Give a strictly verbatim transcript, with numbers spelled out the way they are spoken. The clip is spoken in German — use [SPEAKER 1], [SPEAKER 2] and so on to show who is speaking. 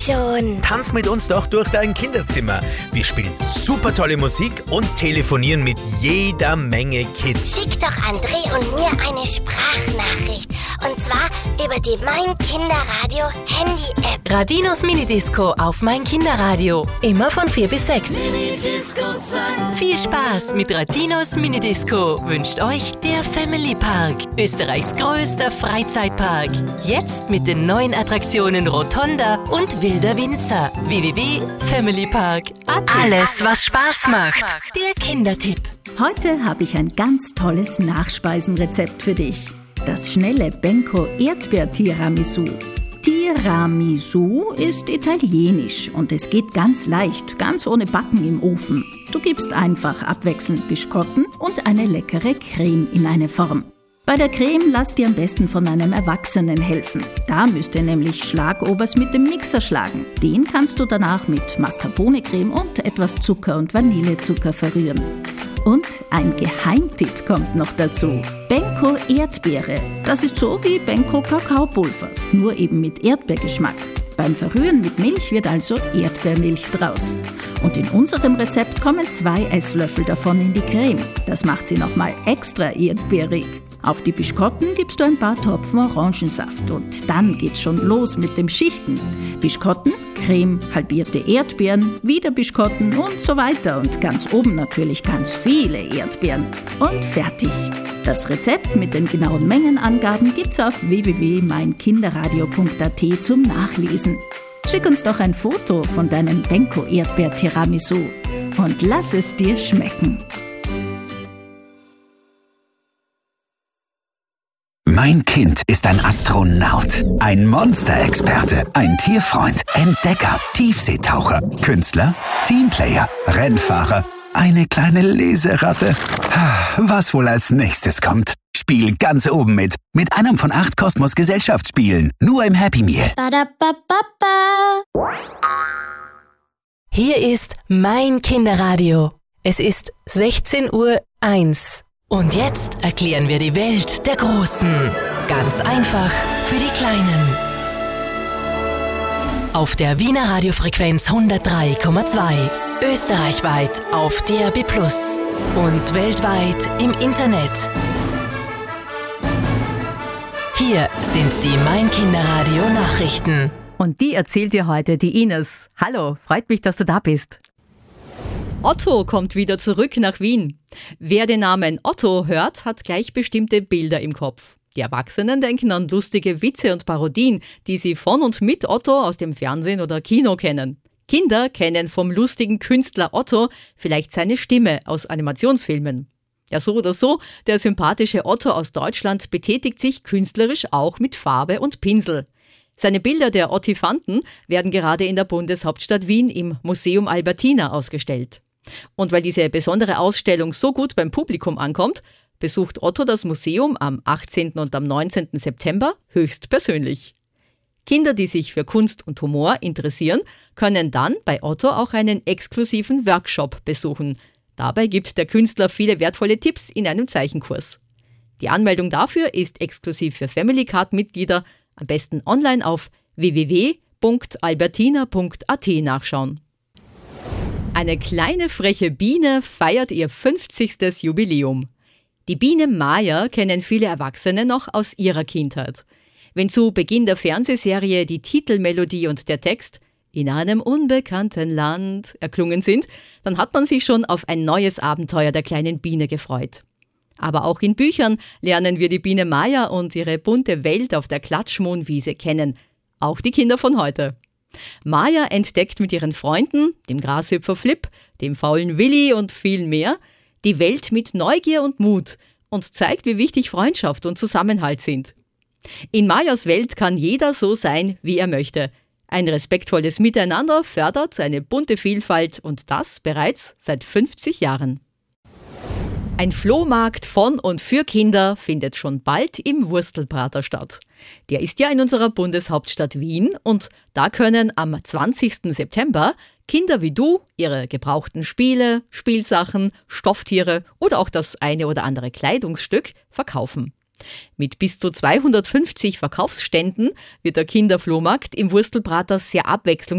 [SPEAKER 1] schon.
[SPEAKER 2] Tanz mit uns doch durch dein Kinderzimmer. Wir spielen super tolle Musik und telefonieren mit jeder Menge Kids.
[SPEAKER 1] Schick doch André und mir eine Sprachnachricht. Und zwar über die Mein Kinderradio Handy-App.
[SPEAKER 3] Radinos Minidisco auf Mein Kinderradio. Immer von vier bis sechs. Viel Spaß mit Radinos Minidisco wünscht euch der Family Park. Österreichs größter Freizeitpark. Jetzt mit den neuen Attraktionen Rotonda und Wilder Winzer. w w w punkt family park punkt a t. Alles, was Spaß macht. Der Kindertipp.
[SPEAKER 4] Heute habe ich ein ganz tolles Nachspeisenrezept für dich. Das schnelle Benko Erdbeer-Tiramisu. Tiramisu ist italienisch und es geht ganz leicht, ganz ohne Backen im Ofen. Du gibst einfach abwechselnd Biskotten und eine leckere Creme in eine Form. Bei der Creme lass dir am besten von einem Erwachsenen helfen. Da müsst ihr nämlich Schlagobers mit dem Mixer schlagen. Den kannst du danach mit Mascarpone-Creme und etwas Zucker und Vanillezucker verrühren. Und ein Geheimtipp kommt noch dazu. Benko Erdbeere. Das ist so wie Benko Kakaopulver, nur eben mit Erdbeergeschmack. Beim Verrühren mit Milch wird also Erdbeermilch draus. Und in unserem Rezept kommen zwei Esslöffel davon in die Creme. Das macht sie nochmal extra erdbeerig. Auf die Biskotten gibst du ein paar Tropfen Orangensaft und dann geht's schon los mit dem Schichten. Biskotten, Creme, halbierte Erdbeeren, wieder Biskotten und so weiter. Und ganz oben natürlich ganz viele Erdbeeren. Und fertig. Das Rezept mit den genauen Mengenangaben gibt's auf w w w punkt mein kinderradio punkt a t zum Nachlesen. Schick uns doch ein Foto von deinem Benko Erdbeer-Tiramisu und lass es dir schmecken.
[SPEAKER 5] Mein Kind ist ein Astronaut, ein Monsterexperte, ein Tierfreund, Entdecker, Tiefseetaucher, Künstler, Teamplayer, Rennfahrer, eine kleine Leseratte. Was wohl als nächstes kommt? Spiel ganz oben mit, mit einem von acht Kosmos-Gesellschaftsspielen, nur im Happy Meal.
[SPEAKER 1] Badabababa.
[SPEAKER 3] Hier ist Mein Kinderradio. Es ist sechzehn Uhr eins. Und jetzt erklären wir die Welt der Großen. Ganz einfach für die Kleinen. Auf der Wiener Radiofrequenz hundertdrei Komma zwei. Österreichweit auf D A B plus. Und weltweit im Internet. Hier sind die Mein Kinderradio Nachrichten.
[SPEAKER 6] Und die erzählt dir heute die Ines. Hallo, freut mich, dass du da bist. Otto kommt wieder zurück nach Wien. Wer den Namen Otto hört, hat gleich bestimmte Bilder im Kopf. Die Erwachsenen denken an lustige Witze und Parodien, die sie von und mit Otto aus dem Fernsehen oder Kino kennen. Kinder kennen vom lustigen Künstler Otto vielleicht seine Stimme aus Animationsfilmen. Ja, so oder so, der sympathische Otto aus Deutschland betätigt sich künstlerisch auch mit Farbe und Pinsel. Seine Bilder der Ottifanten werden gerade in der Bundeshauptstadt Wien im Museum Albertina ausgestellt. Und weil diese besondere Ausstellung so gut beim Publikum ankommt, besucht Otto das Museum am achtzehnten und am neunzehnten September höchstpersönlich. Kinder, die sich für Kunst und Humor interessieren, können dann bei Otto auch einen exklusiven Workshop besuchen. Dabei gibt der Künstler viele wertvolle Tipps in einem Zeichenkurs. Die Anmeldung dafür ist exklusiv für Family Card-Mitglieder, am besten online auf w w w punkt albertina punkt a t nachschauen. Eine kleine freche Biene feiert ihr fünfzigstes Jubiläum. Die Biene Maya kennen viele Erwachsene noch aus ihrer Kindheit. Wenn zu Beginn der Fernsehserie die Titelmelodie und der Text „In einem unbekannten Land" erklungen sind, dann hat man sich schon auf ein neues Abenteuer der kleinen Biene gefreut. Aber auch in Büchern lernen wir die Biene Maya und ihre bunte Welt auf der Klatschmohnwiese kennen. Auch die Kinder von heute. Maya entdeckt mit ihren Freunden, dem Grashüpfer Flip, dem faulen Willi und viel mehr, die Welt mit Neugier und Mut und zeigt, wie wichtig Freundschaft und Zusammenhalt sind. In Mayas Welt kann jeder so sein, wie er möchte. Ein respektvolles Miteinander fördert eine bunte Vielfalt und das bereits seit fünfzig Jahren. Ein Flohmarkt von und für Kinder findet schon bald im Wurstelprater statt. Der ist ja in unserer Bundeshauptstadt Wien und da können am zwanzigsten September Kinder wie du ihre gebrauchten Spiele, Spielsachen, Stofftiere oder auch das eine oder andere Kleidungsstück verkaufen. Mit bis zu zweihundertfünfzig Verkaufsständen wird der Kinderflohmarkt im Wurstelprater sehr abwechslungsreich